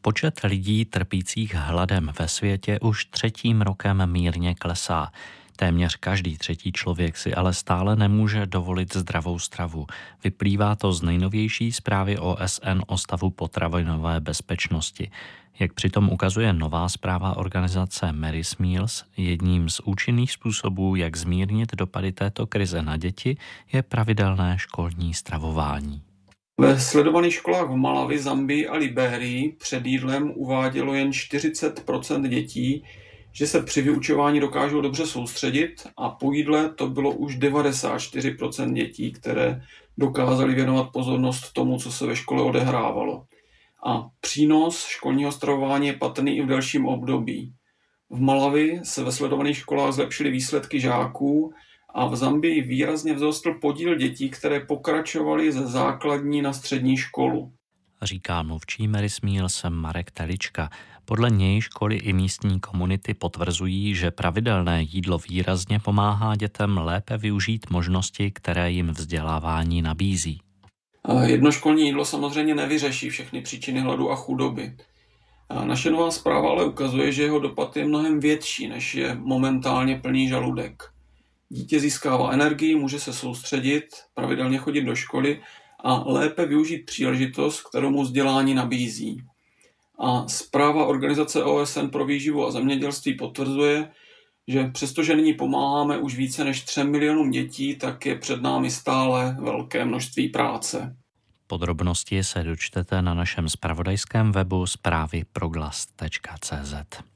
Počet lidí trpících hladem ve světě už 3. rokem mírně klesá. Téměř každý 3. člověk si ale stále nemůže dovolit zdravou stravu. Vyplývá to z nejnovější zprávy OSN o stavu potravinové bezpečnosti. Jak přitom ukazuje nová zpráva organizace Mary's Meals, jedním z účinných způsobů, jak zmírnit dopady této krize na děti, je pravidelné školní stravování. Ve sledovaných školách v Malawi, Zambii a Libérii před jídlem uvádělo jen 40% dětí, že se při vyučování dokážou dobře soustředit, a po jídle to bylo už 94% dětí, které dokázali věnovat pozornost tomu, co se ve škole odehrávalo. A přínos školního stravování je patrný i v delším období. V Malawi se ve sledovaných školách zlepšily výsledky žáků a v Zambii výrazně vzrostl podíl dětí, které pokračovaly ze základní na střední školu. Říká mluvčí Mary's Meals Marek Telička. Podle něj školy i místní komunity potvrzují, že pravidelné jídlo výrazně pomáhá dětem lépe využít možnosti, které jim vzdělávání nabízí. Jednoškolní jídlo samozřejmě nevyřeší všechny příčiny hladu a chudoby. Naše nová zpráva ale ukazuje, že jeho dopad je mnohem větší, než je momentálně plný žaludek. Dítě získává energii, může se soustředit, pravidelně chodit do školy a lépe využít příležitost, kterou mu vzdělání nabízí. A zpráva organizace OSN pro výživu a zemědělství potvrzuje, že přestože nyní pomáháme už více než 3 milionům dětí, tak je před námi stále velké množství práce. Podrobnosti se dočtete na našem zpravodajském webu zprávy proglas.cz.